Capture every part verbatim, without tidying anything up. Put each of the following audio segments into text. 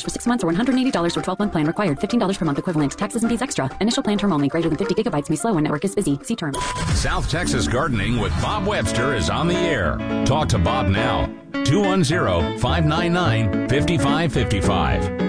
for six months or one hundred eighty dollars for twelve-month plan required. fifteen dollars per month equivalent. Taxes and fees extra. Initial plan term only. Greater than fifty gigabytes may slow when network is busy. See terms. South Texas Gardening with Bob Webster is on the air. Talk to Bob now. two one zero, five nine nine, five five five five.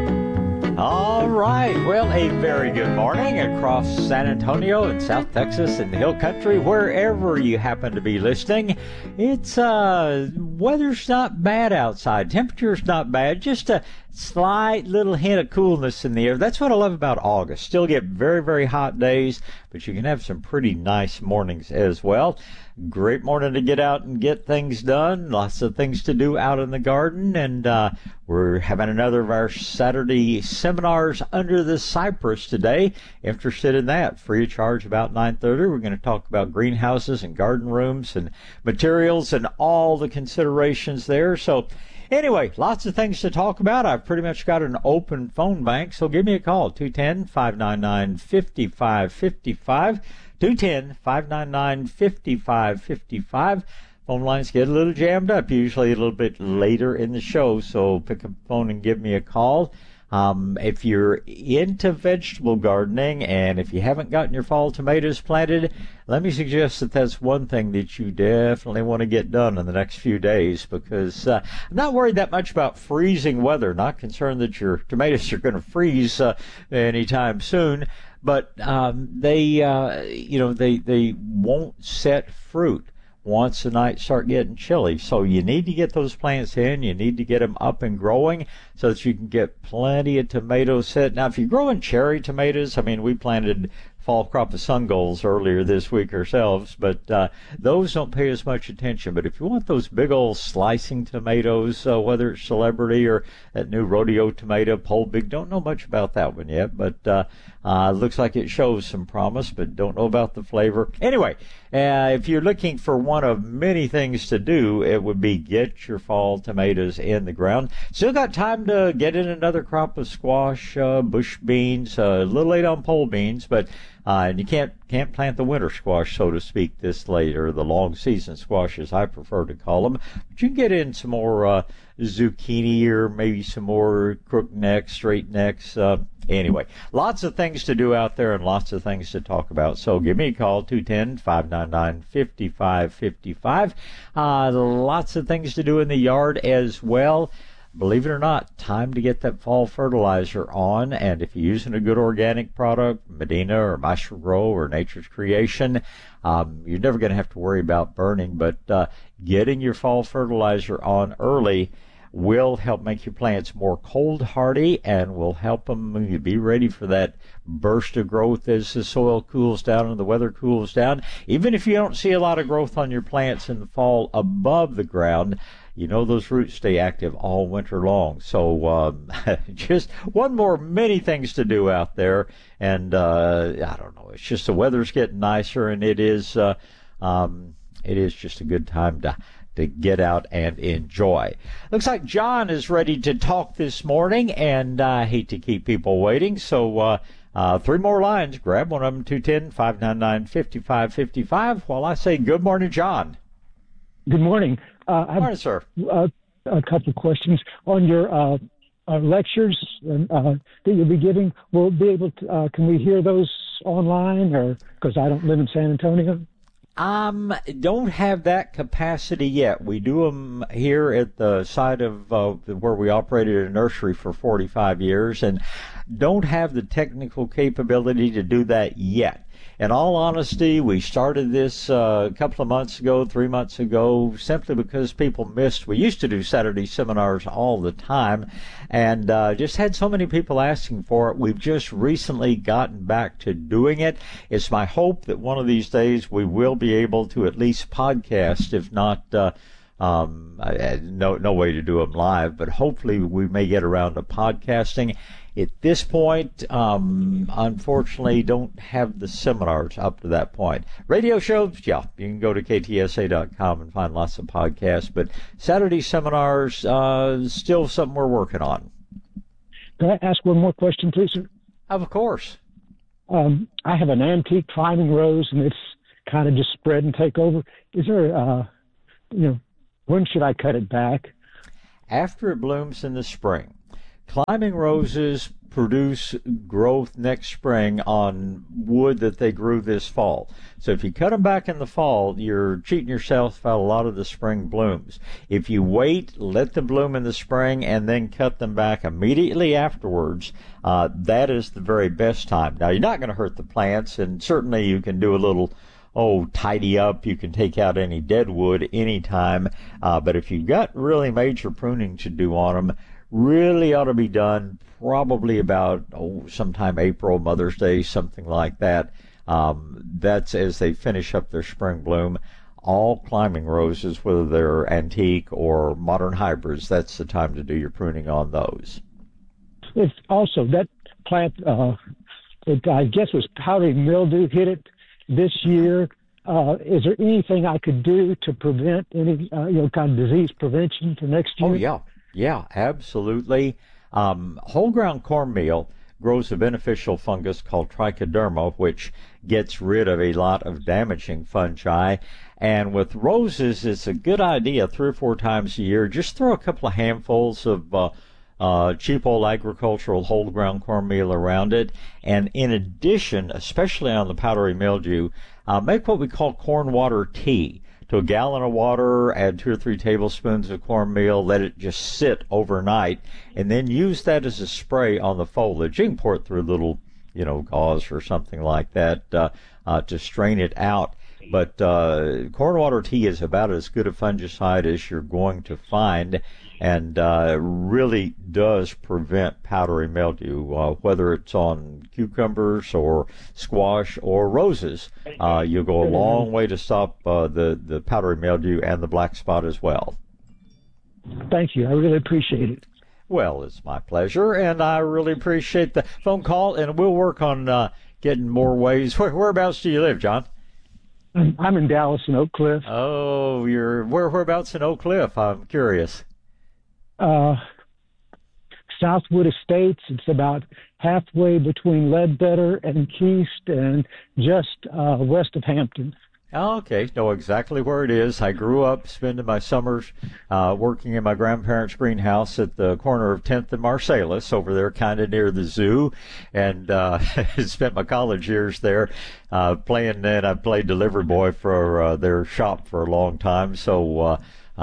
All right. Well, a very good morning across San Antonio and South Texas and the Hill Country, wherever you happen to be listening. It's, uh, weather's not bad outside. Temperature's not bad. Just a slight little hint of coolness in the air. That's what I love about August. Still get very, very hot days, but you can have some pretty nice mornings as well. Great morning to get out and get things done. Lots of things to do out in the garden. And uh, we're having another of our Saturday seminars under the cypress today. Interested in that? Free of charge about nine thirty. We're going to talk about greenhouses and garden rooms and materials and all the considerations there. So anyway, lots of things to talk about. I've pretty much got an open phone bank, so give me a call, two one zero, five nine nine, five five five five. two one zero, five nine nine, five five five five. Phone lines get a little jammed up, usually a little bit later in the show, so pick up the phone and give me a call. Um, if you're into vegetable gardening and if you haven't gotten your fall tomatoes planted, let me suggest that that's one thing that you definitely want to get done in the next few days, because uh, I'm not worried that much about freezing weather. Not concerned that your tomatoes are going to freeze uh, anytime soon. But um, they, uh, you know, they they won't set fruit once the nights start getting chilly. So you need to get those plants in. You need to get them up and growing so that you can get plenty of tomatoes set. Now, if you're growing cherry tomatoes, I mean, we planted fall crop of sun golds earlier this week ourselves, but uh, those don't pay as much attention. But if you want those big old slicing tomatoes, uh, whether it's Celebrity or that new rodeo tomato, Pole Big, don't know much about that one yet, but uh, uh, looks like it shows some promise, but don't know about the flavor. Anyway, uh, if you're looking for one of many things to do, it would be get your fall tomatoes in the ground. Still got time to get in another crop of squash, uh, bush beans, uh, a little late on pole beans, but Uh, and you can't can't plant the winter squash, so to speak, this late, or the long season squash, as I prefer to call them. But you can get in some more uh, zucchini or maybe some more crook necks, straight necks. Uh, anyway, lots of things to do out there and lots of things to talk about. So give me a call, two one zero, five nine nine, five five five five. Uh, lots of things to do in the yard as well. Believe it or not, time to get that fall fertilizer on. And if you're using a good organic product, Medina or Maestro Grow or Nature's Creation, um, you're never going to have to worry about burning. But uh, getting your fall fertilizer on early will help make your plants more cold hardy and will help them be ready for that burst of growth as the soil cools down and the weather cools down. Even if you don't see a lot of growth on your plants in the fall above the ground, you know those roots stay active all winter long. So um, just one more many things to do out there. And uh, I don't know, it's just the weather's getting nicer, and it is uh, um, it is just a good time to to get out and enjoy. Looks like John is ready to talk this morning, and I hate to keep people waiting. So uh, uh, three more lines. Grab one of them, two one zero, five nine nine, five five five five, while I say good morning, John. Good morning. Uh, I have morning, sir. Uh, a couple of questions on your uh, uh, lectures uh, that you'll be giving. We'll be able to, uh, can we hear those online, or because I don't live in San Antonio? Um, don't have that capacity yet. We do them here at the site of uh, where we operated a nursery for forty-five years, and don't have the technical capability to do that yet. In all honesty, we started this uh, a couple of months ago, three months ago, simply because people missed. We used to do Saturday seminars all the time, and uh, just had so many people asking for it. We've just recently gotten back to doing it. It's my hope that one of these days we will be able to at least podcast, if not uh, um, no no way to do them live, but hopefully we may get around to podcasting. At this point, um, unfortunately, don't have the seminars up to that point. Radio shows, yeah, you can go to K T S A dot com and find lots of podcasts. But Saturday seminars, uh, still something we're working on. Can I ask one more question, please, sir? Of course. Um, I have an antique climbing rose, and it's kind of just spread and take over. Is there, uh, you know, when should I cut it back? After it blooms in the spring. climbing roses produce growth next spring on wood that they grew this fall. So if you cut them back in the fall, you're cheating yourself out a lot of the spring blooms. If you wait, let them bloom in the spring, and then cut them back immediately afterwards, uh, that is the very best time. Now, you're not going to hurt the plants, and certainly you can do a little oh, tidy up. You can take out any dead wood anytime. Uh, but if you've got really major pruning to do on them, really ought to be done probably about, oh, sometime April, Mother's Day, something like that. Um, that's as they finish up their spring bloom. All climbing roses, whether they're antique or modern hybrids, that's the time to do your pruning on those. It's also that plant, uh, it, I guess was powdery mildew hit it this year. Uh, is there anything I could do to prevent any, uh, you know, kind of disease prevention for next year? Oh, yeah. Yeah, absolutely. Um, whole ground cornmeal grows a beneficial fungus called trichoderma, which gets rid of a lot of damaging fungi. And with roses, it's a good idea three or four times a year. Just throw a couple of handfuls of uh, uh, cheap old agricultural whole ground cornmeal around it. And in addition, especially on the powdery mildew, uh, make what we call corn water tea. To a gallon of water, add two or three tablespoons of cornmeal, let it just sit overnight, and then use that as a spray on the foliage. You can pour it through a little, you know, gauze or something like that uh, uh, to strain it out. But uh, corn water tea is about as good a fungicide as you're going to find, and uh, really does prevent powdery mildew, uh, whether it's on cucumbers or squash or roses. Uh, you'll go a long way to stop uh, the, the powdery mildew and the black spot as well. Thank you. I really appreciate it. Well, it's my pleasure, and I really appreciate the phone call, and we'll work on uh, getting more ways. Where, whereabouts do you live, John? I'm in Dallas and Oak Cliff. Oh, you're where? Whereabouts in Oak Cliff? I'm curious. Uh, Southwood Estates. It's about halfway between Ledbetter and Keast, and just uh, west of Hampton. Oh, okay, know exactly where it is. I grew up spending my summers uh, working in my grandparents' greenhouse at the corner of tenth and Marsalis, over there kind of near the zoo, and uh, spent my college years there uh, playing, and I played delivery boy for uh, their shop for a long time, so uh,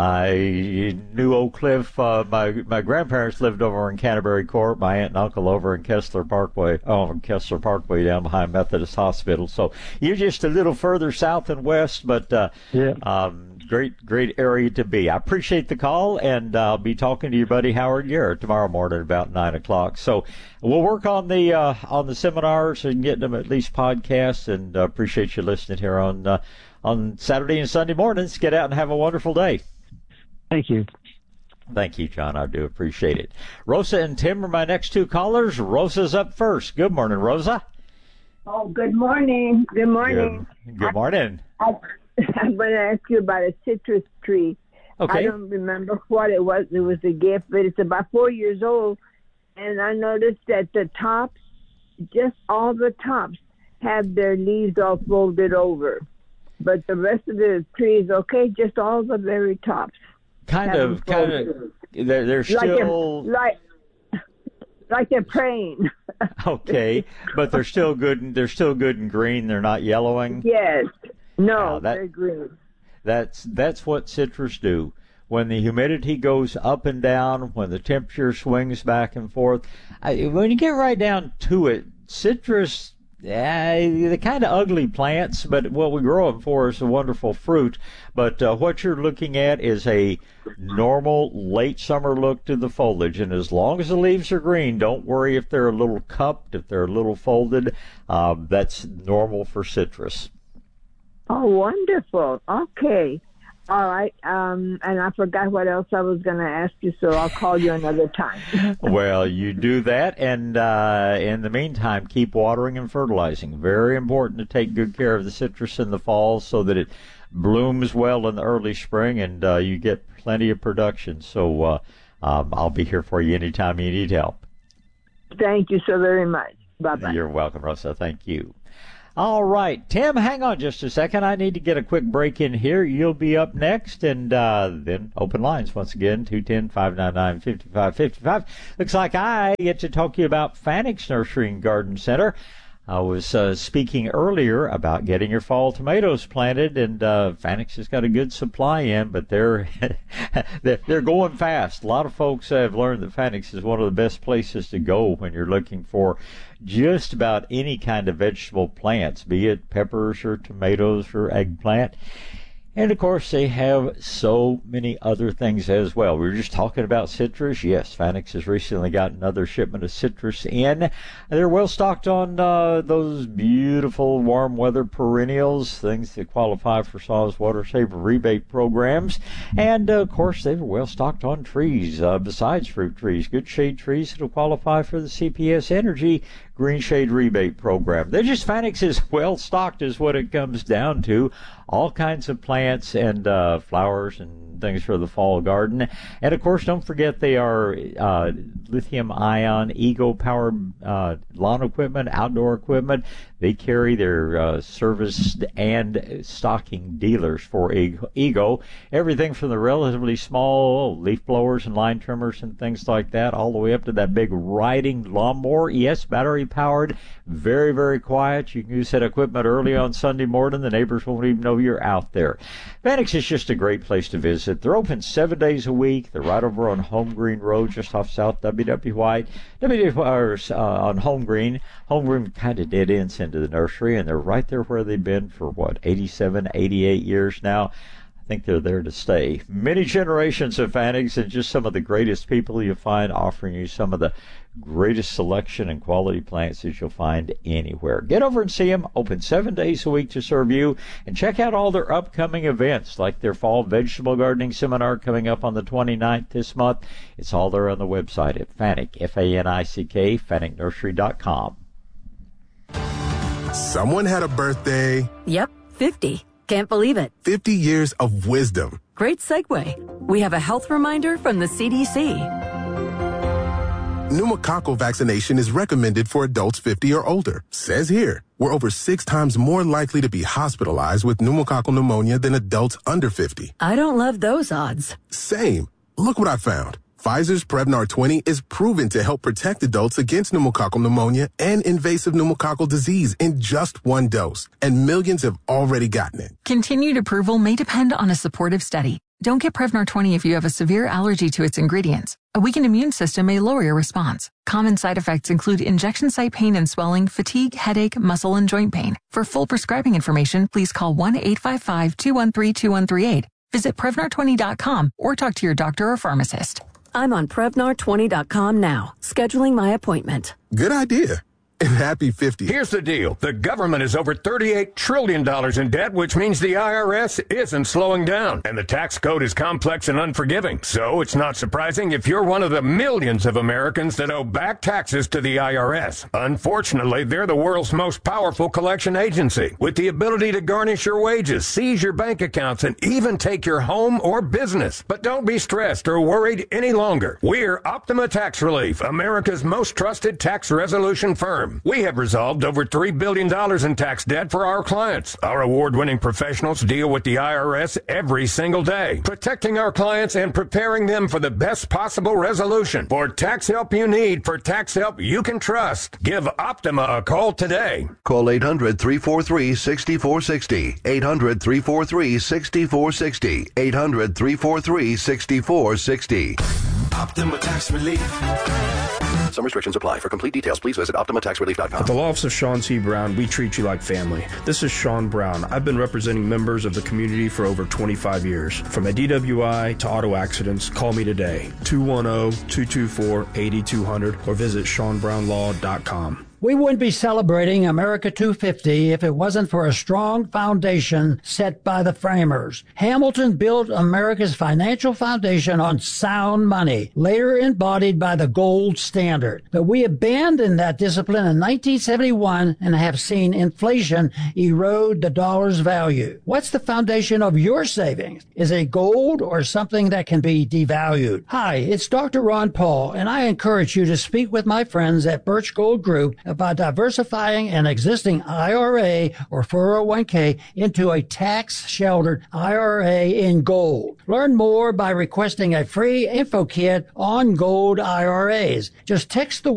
I knew Oak Cliff. Uh, my my grandparents lived over in Canterbury Court. My aunt and uncle over in Kessler Parkway. Oh, Kessler Parkway down behind Methodist Hospital. So you're just a little further south and west, but uh, yeah. um, great great area to be. I appreciate the call, and I'll be talking to your buddy Howard Garrett tomorrow morning about nine o'clock. So we'll work on the uh, on the seminars and getting them at least podcasts. And uh, appreciate you listening here on uh, on Saturday and Sunday mornings. Get out and have a wonderful day. Thank you. Thank you, John. I do appreciate it. Rosa and Tim are my next two callers. Rosa's up first. Good morning, Rosa. Oh, good morning. Good morning. Good, good morning. I, I'm going to ask you about a citrus tree. Okay. I don't remember what it was. It was a gift, but it's about four years old. And I noticed that the tops, just all the tops, have their leaves all folded over. But the rest of the tree is okay, just all the very tops. Kind of, kind of, they're, they're still... Like, like, like they're praying. Okay, but they're still good, they're still good and green, they're not yellowing? Yes. No, yeah, that, they're green. That's, that's what citrus do. When the humidity goes up and down, when the temperature swings back and forth, I, when you get right down to it, citrus... Yeah, they're kind of ugly plants, but what we grow them for is a wonderful fruit. But uh, what you're looking at is a normal late summer look to the foliage. And as long as the leaves are green, don't worry if they're a little cupped, if they're a little folded. Uh, that's normal for citrus. Oh, wonderful. Okay. All right, um, and I forgot what else I was going to ask you, so I'll call you another time. Well, you do that, and uh, in the meantime, keep watering and fertilizing. Very important to take good care of the citrus in the fall so that it blooms well in the early spring, and uh, you get plenty of production. So uh, um, I'll be here for you anytime you need help. Thank you so very much. Bye-bye. You're welcome, Rosa. Thank you. All right, Tim, hang on just a second. I need to get a quick break in here. You'll be up next, and uh, then open lines once again, two one zero, five nine nine, five five five five. Looks like I get to talk to you about Fanick's Nursery and Garden Center. I was uh, speaking earlier about getting your fall tomatoes planted, and uh, Fanick's has got a good supply in, but they're they're going fast. A lot of folks have learned that Fanick's is one of the best places to go when you're looking for just about any kind of vegetable plants, be it peppers or tomatoes or eggplant. And, of course, they have so many other things as well. We were just talking about citrus. Yes, Fanick's has recently got another shipment of citrus in. They're well stocked on uh, those beautiful warm weather perennials, things that qualify for S A W's Water Saver rebate programs. And, uh, of course, they're well stocked on trees, uh, besides fruit trees, good shade trees that will qualify for the C P S Energy Green Shade Rebate Program. They're just, Fanick's is well stocked is what it comes down to. All kinds of plants and uh, flowers and things for the fall garden. And, of course, don't forget they are uh, lithium-ion, Ego-powered uh, lawn equipment, outdoor equipment. They carry their uh, service and stocking dealers for Ego. Everything from the relatively small leaf blowers and line trimmers and things like that, all the way up to that big riding lawnmower. Yes, battery-powered, very, very quiet. You can use that equipment early on Sunday morning. The neighbors won't even know you're out there. Fanick's is just a great place to visit. They're open seven days a week. They're right over on Home Green Road, just off South W W White. W W uh, on Home Green. Home Green kind of dead ends into the nursery, and they're right there where they've been for, what, eighty-seven, eighty-eight years now. I think they're there to stay. Many generations of Fanick's, and just some of the greatest people you'll find offering you some of the greatest selection and quality plants that you'll find anywhere. Get over and see them. Open seven days a week to serve you. And check out all their upcoming events, like their fall vegetable gardening seminar coming up on the twenty-ninth this month. It's all there on the website at Fanick, F A N I C K, Fanick Nursery dot com. Someone had a birthday. Yep, fifty. Can't believe it. fifty years of wisdom. Great segue. We have a health reminder from the C D C. Pneumococcal vaccination is recommended for adults fifty or older. Says here, we're over six times more likely to be hospitalized with pneumococcal pneumonia than adults under fifty. I don't love those odds. Same. Look what I found. Pfizer's Prevnar twenty is proven to help protect adults against pneumococcal pneumonia and invasive pneumococcal disease in just one dose. And millions have already gotten it. Continued approval may depend on a supportive study. Don't get Prevnar twenty if you have a severe allergy to its ingredients. A weakened immune system may lower your response. Common side effects include injection site pain and swelling, fatigue, headache, muscle, and joint pain. For full prescribing information, please call one eight five five, two one three, two one three eight. Visit Prevnar twenty dot com or talk to your doctor or pharmacist. I'm on Prevnar twenty dot com now, scheduling my appointment. Good idea. And happy fifty. Here's the deal. The government is over thirty-eight trillion dollars in debt, which means the I R S isn't slowing down. And the tax code is complex and unforgiving. So it's not surprising if you're one of the millions of Americans that owe back taxes to the I R S. Unfortunately, they're the world's most powerful collection agency, with the ability to garnish your wages, seize your bank accounts, and even take your home or business. But don't be stressed or worried any longer. We're Optima Tax Relief, America's most trusted tax resolution firm. We have resolved over three billion dollars in tax debt for our clients. Our award-winning professionals deal with the I R S every single day, protecting our clients and preparing them for the best possible resolution. For tax help you need, for tax help you can trust, give Optima a call today. Call eight hundred, three four three, six four six zero. eight hundred, three four three, six four six zero. eight hundred, three four three, six four six zero. Optima Tax Relief. Some restrictions apply. For complete details, please visit Optima Tax Relief dot com. At the Law Office of Sean T. Brown, we treat you like family. This is Sean Brown. I've been representing members of the community for over twenty-five years. From a D W I to auto accidents, call me today, two one zero, two two four, eight two zero zero, or visit sean brown law dot com. We wouldn't be celebrating America two fifty if it wasn't for a strong foundation set by the framers. Hamilton built America's financial foundation on sound money, later embodied by the gold standard. But we abandoned that discipline in nineteen seventy-one and have seen inflation erode the dollar's value. What's the foundation of your savings? Is it gold or something that can be devalued? Hi, it's Doctor Ron Paul, and I encourage you to speak with my friends at Birch Gold Group by diversifying an existing I R A or four oh one k into a tax-sheltered I R A in gold. Learn more by requesting a free info kit on gold I R As. Just text the